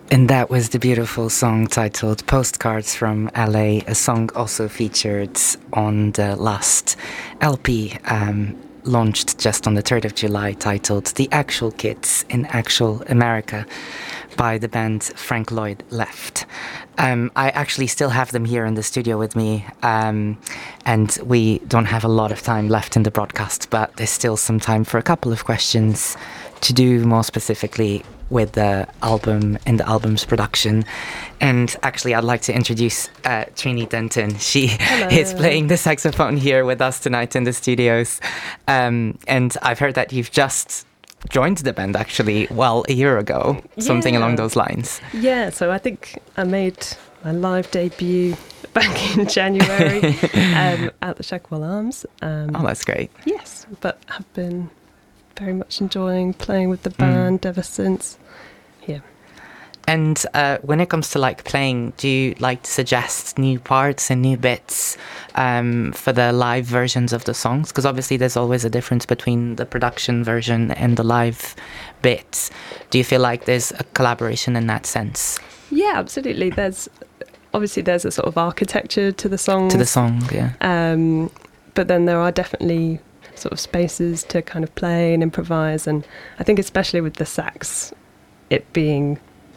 And that was the beautiful song titled Postcards from LA, a song also featured on the last LP launched just on the 3rd of July, titled The Actual Kids in Actual America by the band Frank Lloyd Left. I actually still have them here in the studio with me, and we don't have a lot of time left in the broadcast, but there's still some time for a couple of questions to do more specifically with the album and the album's production. And actually, I'd like to introduce Trini Denton. She is playing the saxophone here with us tonight in the studios. And I've heard that you've just joined the band actually, a year ago, something along those lines. Yeah, so I think I made my live debut back in January at the Shacklewell Arms. Oh, that's great. Yes, but I've been very much enjoying playing with the band ever since. Yeah. And when it comes to like playing, do you like to suggest new parts and new bits for the live versions of the songs? Because obviously there's always a difference between the production version and the live bits. Do you feel like there's a collaboration in that sense? Yeah, absolutely. There's a sort of architecture to the song. Yeah. But then there are definitely sort of spaces to kind of play and improvise, and I think especially with the sax, it being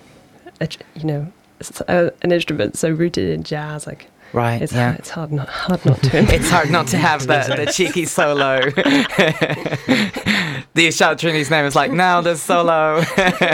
an instrument so rooted in jazz, like right, it's hard not to. It's hard not to have the cheeky solo. Do you shout Trini's name? It's like, now the solo.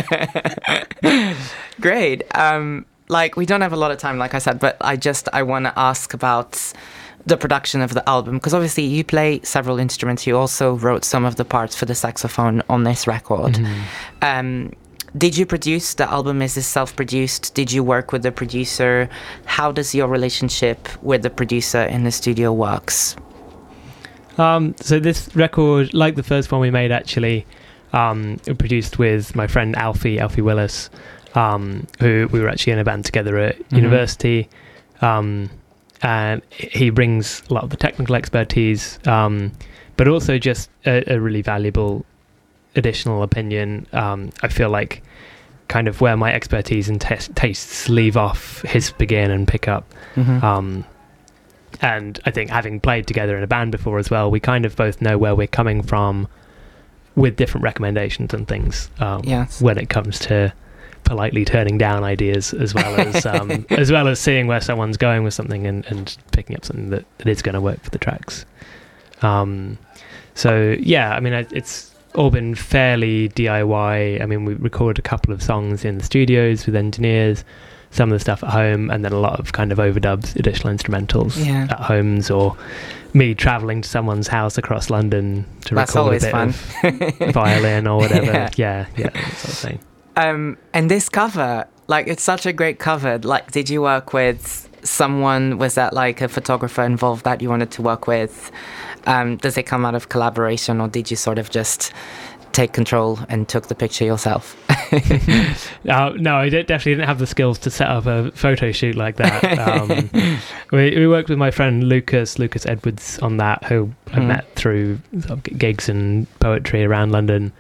Great. We don't have a lot of time, like I said, but I want to ask about the production of the album, because obviously you play several instruments. You also wrote some of the parts for the saxophone on this record. Mm-hmm. Did you produce the album? Is this self-produced? Did you work with the producer? How does your relationship with the producer in the studio works? So this record, like the first one we made, actually produced with my friend Alfie Willis, who we were actually in a band together at university. And he brings a lot of the technical expertise, but also just a really valuable additional opinion. I feel like kind of where my expertise and tastes leave off, his begin and pick up. Mm-hmm. And I think having played together in a band before as well, we kind of both know where we're coming from with different recommendations and things when it comes to politely turning down ideas, as well as seeing where someone's going with something and picking up something that is going to work for the tracks. So yeah, I mean, it's all been fairly DIY. I mean, we recorded a couple of songs in the studios with engineers, some of the stuff at home, and then a lot of kind of overdubs, additional instrumentals at homes, or me travelling to someone's house across London to record a bit of violin or whatever. Yeah, that sort of thing. And this cover, it's such a great cover. Did you work with someone? Was that like a photographer involved that you wanted to work with? Does it come out of collaboration, or did you sort of just take control and took the picture yourself? No, I definitely didn't have the skills to set up a photo shoot like that. We worked with my friend Lucas Edwards on that, who I met through gigs and poetry around London.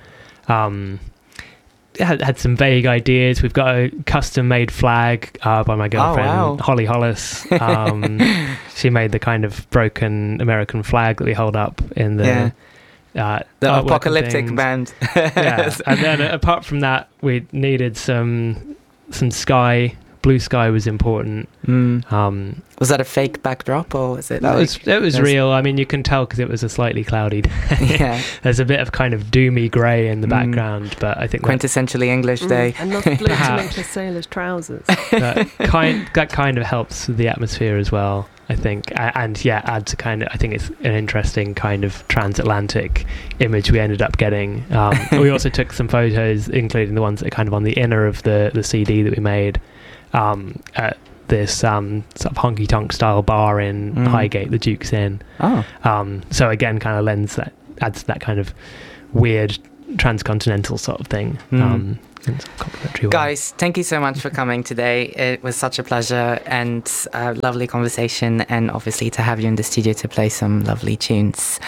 Had some vague ideas. We've got a custom-made flag by my girlfriend, Holly Hollis. She made the kind of broken American flag that we hold up in the apocalyptic band. Yeah, and then apart from that, we needed some sky. Blue sky was important. Was that a fake backdrop, or was it? It was real. I mean, you can tell because it was a slightly cloudy day. Yeah, there's a bit of kind of doomy grey in the background, but I think quintessentially English day. And not blue to make a sailor's trousers. that kind of helps with the atmosphere as well, I think, and adds a kind of. I think it's an interesting kind of transatlantic image we ended up getting. We also took some photos, including the ones that are kind of on the inner of the CD that we made. At this sort of honky-tonk style bar in Highgate, the Duke's Inn. So again, kind of adds that kind of weird transcontinental sort of thing. Guys, thank you so much for coming today. It was such a pleasure and a lovely conversation, and obviously to have you in the studio to play some lovely tunes.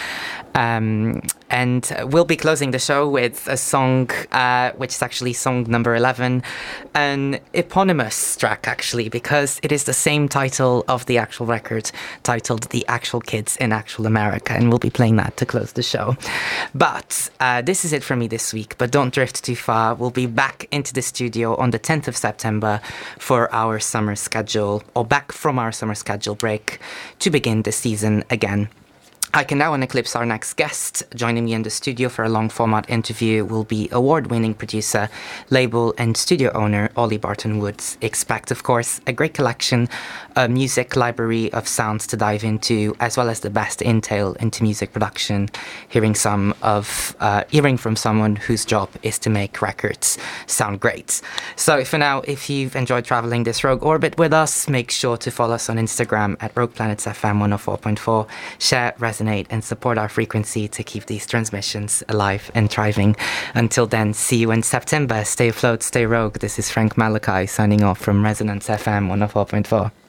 And we'll be closing the show with a song, which is actually song number 11, an eponymous track, actually, because it is the same title of the actual record, titled The Actual Kids in Actual America, and we'll be playing that to close the show. But this is it for me this week, but don't drift too far. We'll be back into the studio on the 10th of September for our summer schedule, or back from our summer schedule break to begin the season again. I can now eclipse our next guest. Joining me in the studio for a long-format interview will be award-winning producer, label and studio owner Ollie Barton Woods. Expect, of course, a great collection, a music library of sounds to dive into, as well as the best intel into music production, hearing from someone whose job is to make records sound great. So for now, if you've enjoyed traveling this Rogue Orbit with us, make sure to follow us on Instagram at Rogue Planets FM 104.4, share, resonate and support our frequency to keep these transmissions alive and thriving. Until then, see you in September. Stay afloat, stay rogue. This is Frank Malachi signing off from Resonance FM 104.4.